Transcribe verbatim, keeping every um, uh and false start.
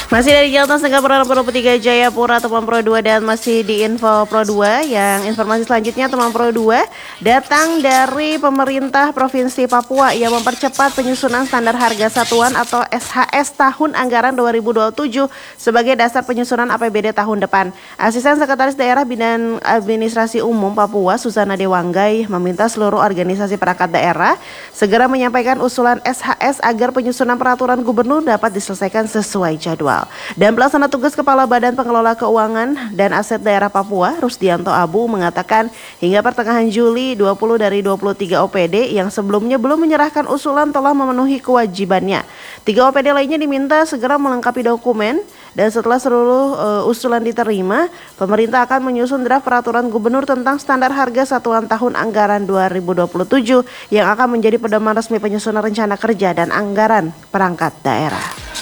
Masih dari Jaltas Tengah Pro dua puluh tiga Jayapura Teman Pro dua dan masih di Info Pro dua. Yang informasi selanjutnya Teman Pro dua datang dari pemerintah Provinsi Papua yang mempercepat penyusunan standar harga satuan atau S H S tahun anggaran dua ribu dua puluh tujuh sebagai dasar penyusunan A P B D tahun depan. Asisten Sekretaris Daerah Bidang Administrasi Umum Papua Susana Dewanggai meminta seluruh organisasi perangkat daerah segera menyampaikan usulan S H S agar penyusunan peraturan gubernur dapat diselesaikan sesuai jadwal. Dan pelaksana tugas Kepala Badan Pengelola Keuangan dan Aset Daerah Papua, Rusdianto Abu, mengatakan hingga pertengahan Juli dua puluh dari dua puluh tiga O P D yang sebelumnya belum menyerahkan usulan telah memenuhi kewajibannya. Tiga O P D lainnya diminta segera melengkapi dokumen dan setelah seluruh uh, usulan diterima, pemerintah akan menyusun draft peraturan gubernur tentang standar harga satuan tahun anggaran dua ribu dua puluh tujuh yang akan menjadi pedoman resmi penyusunan rencana kerja dan anggaran perangkat daerah.